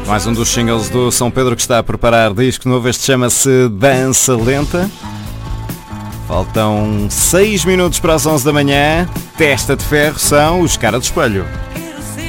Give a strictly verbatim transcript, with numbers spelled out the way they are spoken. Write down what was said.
Mais um dos singles do São Pedro que está a preparar disco novo. Este chama-se Dança Lenta. Faltam seis minutos para as onze da manhã. Testa de ferro são os Cara de Espelho.